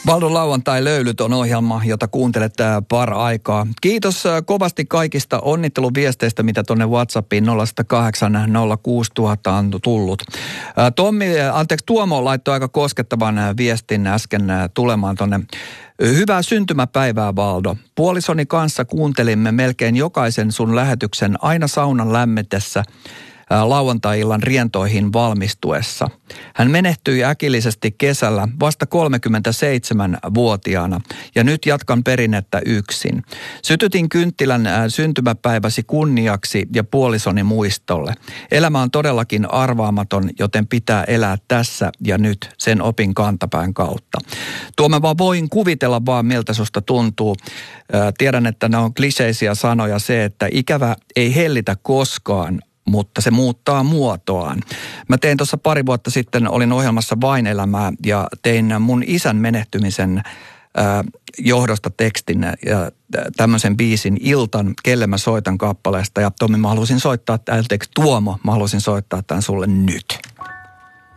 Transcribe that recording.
Valdon lauantai-löylyt on ohjelma, jota kuuntelet par-aikaa. Kiitos kovasti kaikista onnitteluviesteistä, mitä tuonne WhatsAppiin 0806000 on tullut. Tuomo laittoi aika koskettavan viestin äsken tulemaan tuonne. Hyvää syntymäpäivää, Valdo. Puolisoni kanssa kuuntelimme melkein jokaisen sun lähetyksen aina saunan lämmetessä lauantai-illan rientoihin valmistuessa. Hän menehtyi äkillisesti kesällä vasta 37-vuotiaana ja nyt jatkan perinnettä yksin. Sytytin kynttilän syntymäpäiväsi kunniaksi ja puolisoni muistolle. Elämä on todellakin arvaamaton, joten pitää elää tässä ja nyt sen opin kantapään kautta. Tuo mä vaan voin kuvitella vaan, miltä susta tuntuu. Tiedän, että ne on kliseisiä sanoja se, että ikävä ei hellitä koskaan, mutta se muuttaa muotoaan. Mä tein tuossa pari vuotta sitten, olin ohjelmassa Vain elämää ja tein mun isän menehtymisen johdosta tekstin ja tämmöisen biisin Iltan, kelle mä soitan kappaleesta. Ja Tommi, mä halusin soittaa, Tuomo, mä halusin soittaa tämän sulle nyt.